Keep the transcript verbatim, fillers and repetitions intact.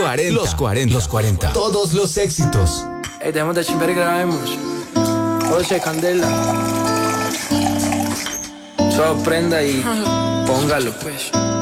cuarenta. Los cuarenta. Los cuarenta. Todos los éxitos. Ey, dejemos de chimber y grabemos. Oye, Candela. Solo prenda y póngalo, pues.